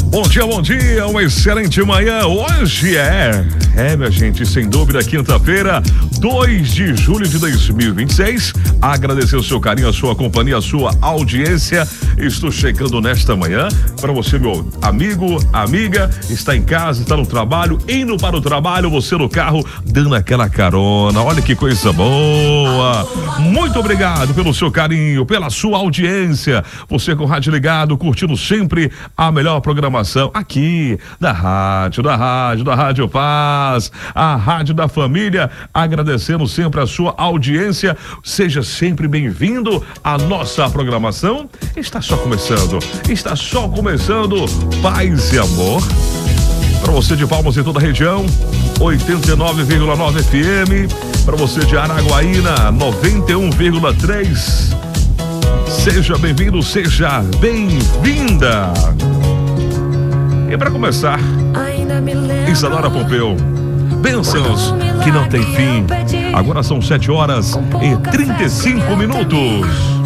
Bom dia, uma excelente manhã. Hoje minha gente, sem dúvida, quinta-feira, 2 de julho de 2026. Agradecer o seu carinho, a sua companhia, a sua audiência. Estou chegando nesta manhã para você, meu amigo, amiga, está em casa, está no trabalho, indo para o trabalho, você no carro, dando aquela carona. Olha que coisa boa. Muito obrigado pelo seu carinho, pela sua audiência. Você com o rádio ligado, curtindo sempre a melhor programação aqui da Rádio Paz, a rádio da família, agradecendo sempre a sua audiência. Seja sempre bem-vindo à nossa programação. Está só começando Paz e Amor. Para você de Palmas e toda a região, 89,9 FM. Para você de Araguaína, 91,3. Seja bem-vindo, seja bem-vinda. E para começar, Isadora Pompeu, bênçãos que não tem fim. Agora são 7 horas e 35 minutos.